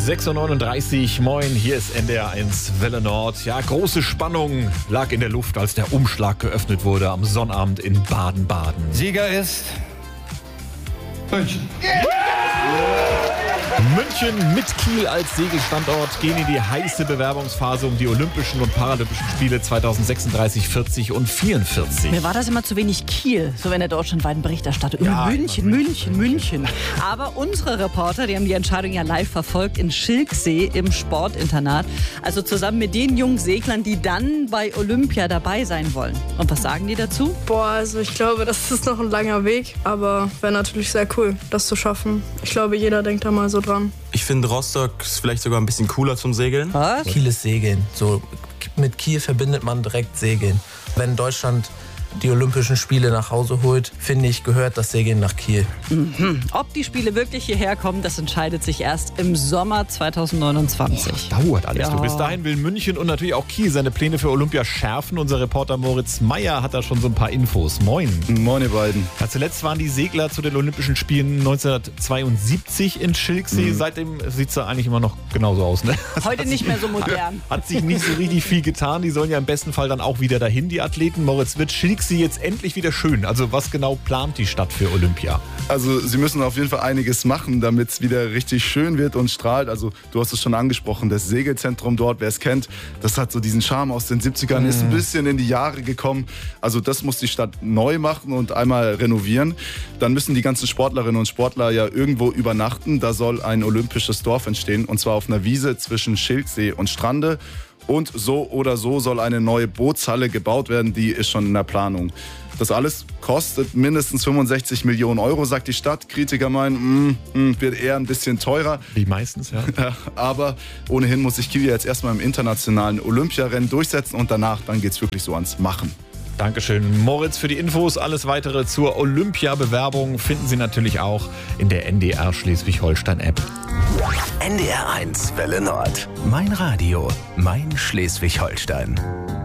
6.39 Uhr, moin, hier ist NDR1 Welle Nord. Ja, große Spannung lag in der Luft, als der Umschlag geöffnet wurde am Sonnabend in Baden-Baden. Sieger ist München. München mit Kiel als Segelstandort gehen in die heiße Bewerbungsphase um die Olympischen und Paralympischen Spiele 2036, 40 und 44. Mir war das immer zu wenig Kiel, so in der deutschlandweiten Berichterstattung. Ja, München. Aber unsere Reporter, die haben die Entscheidung ja live verfolgt in Schilksee im Sportinternat. Also zusammen mit den jungen Seglern, die dann bei Olympia dabei sein wollen. Und was sagen die dazu? Also ich glaube, das ist noch ein langer Weg, aber wäre natürlich sehr cool, das zu schaffen. Ich glaube, jeder denkt da mal so dran. Ich finde, Rostock ist vielleicht sogar ein bisschen cooler zum Segeln. Was? Kiel ist Segeln. So, mit Kiel verbindet man direkt Segeln. Wenn Deutschland die Olympischen Spiele nach Hause holt, finde ich, gehört das Segeln nach Kiel. Ob die Spiele wirklich hierher kommen, das entscheidet sich erst im Sommer 2029. Dauert alles. Ja. Du, bis dahin will München und natürlich auch Kiel seine Pläne für Olympia schärfen. Unser Reporter Moritz Meyer hat da schon so ein paar Infos. Moin. Moin, ihr beiden. Ja, zuletzt waren die Segler zu den Olympischen Spielen 1972 in Schilksee. Seitdem sieht es da eigentlich immer noch genauso aus. Ne? Heute nicht mehr so modern. Hat sich nicht so richtig viel getan. Die sollen ja im besten Fall dann auch wieder dahin, die Athleten. Moritz, wird Schilksee jetzt endlich wieder schön? Also was genau plant die Stadt für Olympia? Also sie müssen auf jeden Fall einiges machen, damit es wieder richtig schön wird und strahlt. Also du hast es schon angesprochen, das Segelzentrum dort, wer es kennt, das hat so diesen Charme aus den 70ern, ist ein bisschen in die Jahre gekommen. Also das muss die Stadt neu machen und einmal renovieren. Dann müssen die ganzen Sportlerinnen und Sportler ja irgendwo übernachten. Da soll ein olympisches Dorf entstehen, und zwar auf einer Wiese zwischen Schilksee und Strande. Und so oder so soll eine neue Bootshalle gebaut werden, die ist schon in der Planung. Das alles kostet mindestens 65 Millionen Euro, sagt die Stadt. Kritiker meinen, wird eher ein bisschen teurer. Wie meistens, ja. Aber ohnehin muss sich Kiel jetzt erstmal im internationalen Olympiarennen durchsetzen und danach, dann geht's wirklich so ans Machen. Dankeschön, Moritz, für die Infos. Alles weitere zur Olympia-Bewerbung finden Sie natürlich auch in der NDR Schleswig-Holstein-App. NDR1 Welle Nord. Mein Radio, mein Schleswig-Holstein.